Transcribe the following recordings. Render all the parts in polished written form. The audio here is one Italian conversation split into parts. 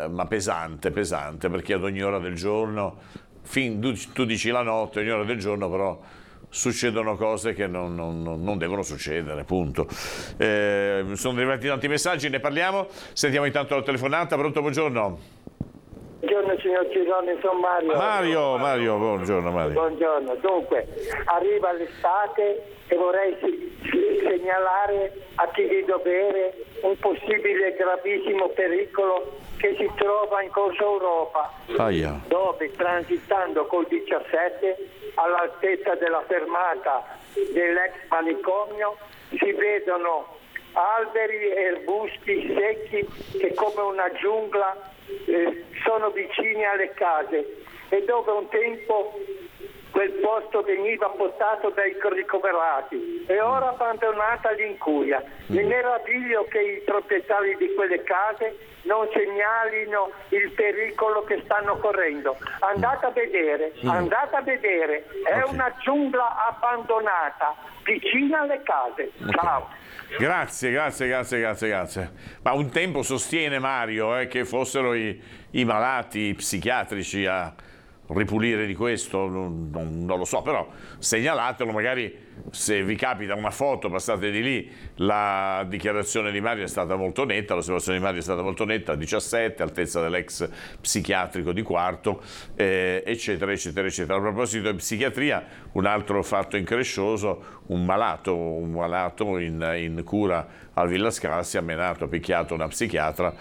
ma pesante, perché ad ogni ora del giorno, tu dici la notte, ogni ora del giorno però succedono cose che non devono succedere, punto. Sono arrivati tanti messaggi, ne parliamo, sentiamo intanto la telefonata. Pronto, buongiorno. Buongiorno signor Cirone, sono Mario. Mario, buongiorno Mario. Buongiorno, dunque, arriva l'estate e vorrei segnalare a chi di dovere un possibile gravissimo pericolo che si trova in Corso Europa, dove transitando col 17 all'altezza della fermata dell'ex manicomio si vedono alberi e arbusti secchi che come una giungla sono vicini alle case, e dove un tempo quel posto veniva postato dai ricoverati e ora abbandonata all'incuria. Mi meraviglio che i proprietari di quelle case non segnalino il pericolo che stanno correndo. Andate a vedere, è una giungla abbandonata vicina alle case. Ciao. Grazie. Ma un tempo sostiene Mario che fossero i malati psichiatrici a ripulire di questo, non lo so, però segnalatelo, magari se vi capita una foto, passate di lì. La dichiarazione di Mario è stata molto netta, l'osservazione di Mario è stata molto netta, 17, altezza dell'ex psichiatrico di Quarto, eccetera. A proposito di psichiatria, un altro fatto increscioso: un malato in cura al Villa Scalzi ha picchiato una psichiatra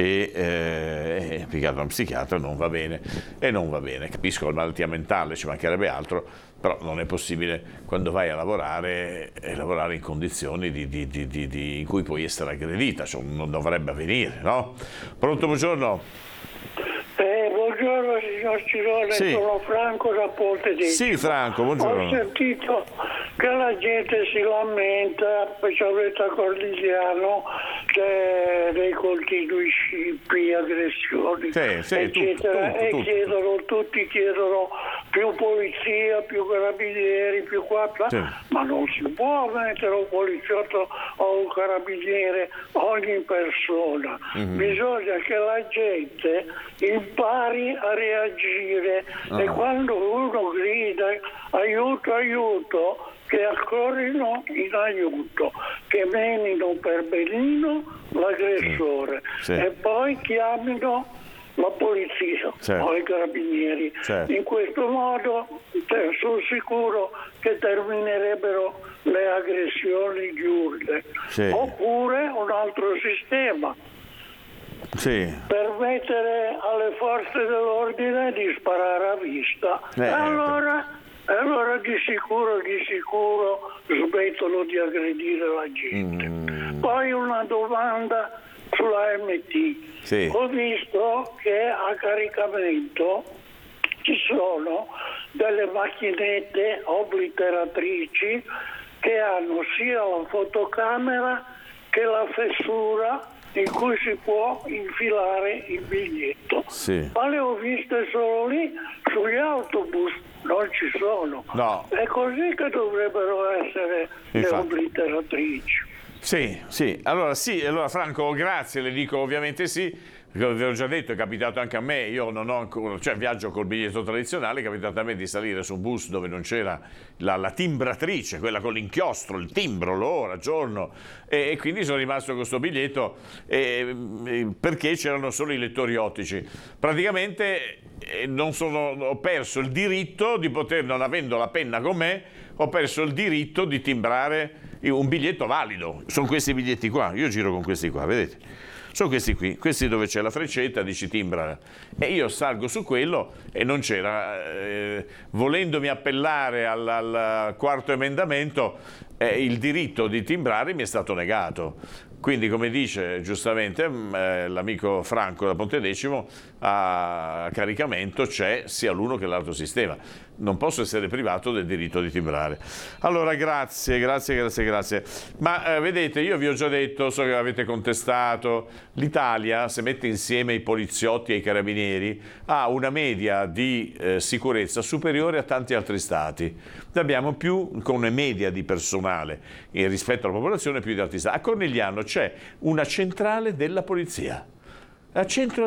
e non va bene. Capisco la malattia mentale, ci mancherebbe altro, però non è possibile quando vai a lavorare in condizioni in cui puoi essere aggredita, cioè non dovrebbe avvenire, no? Pronto, buongiorno. Buongiorno signor Cirone, sì. Sono Franco da Ponte Decimo. Sì, Franco, buongiorno. Ho sentito che la gente si lamenta, specialmente a Cordigliano, dei continui scippi, aggressioni, eccetera, tutti chiedono più polizia, più carabinieri, più qua, sì. Ma non si può mettere un poliziotto o un carabiniere ogni persona. Bisogna che la gente impari a reagire e quando uno grida aiuto, che accorrino in aiuto, che menino per benino l'aggressore e poi chiamino la polizia o i carabinieri. In questo modo sono sicuro che terminerebbero le aggressioni giuste. Oppure un altro sistema: permettere alle forze dell'ordine di sparare a vista. Allora di sicuro smettono di aggredire la gente. Poi una domanda sulla MT. Ho visto che a caricamento ci sono delle macchinette obliteratrici che hanno sia la fotocamera che la fessura in cui si può infilare il biglietto. Ma le ho viste solo lì, sugli autobus non ci sono. No. È così che dovrebbero essere le obliteratrici. Allora Franco, grazie, le dico ovviamente sì. Vi ho già detto, è capitato anche a me, io non ho ancora, viaggio col biglietto tradizionale, è capitato a me di salire su un bus dove non c'era la timbratrice, quella con l'inchiostro, il timbro, l'ora, giorno, e quindi sono rimasto con questo biglietto perché c'erano solo i lettori ottici. Praticamente ho perso il diritto di poter, non avendo la penna con me, ho perso il diritto di timbrare un biglietto valido. Sono questi biglietti qua, io giro con questi qua, vedete? Sono questi qui, questi dove c'è la freccetta, dici timbra, e io salgo su quello e non c'era. Volendomi appellare al quarto emendamento, il diritto di timbrare mi è stato negato. Quindi, come dice giustamente l'amico Franco da Pontedecimo, a caricamento c'è sia l'uno che l'altro sistema. Non posso essere privato del diritto di timbrare. Allora, grazie. Ma vedete, io vi ho già detto, so che avete contestato, l'Italia, se mette insieme i poliziotti e i carabinieri, ha una media di sicurezza superiore a tanti altri stati. Noi abbiamo più, con una media di personale rispetto alla popolazione, più di altri stati. A Cornigliano c'è una centrale della polizia. Al centro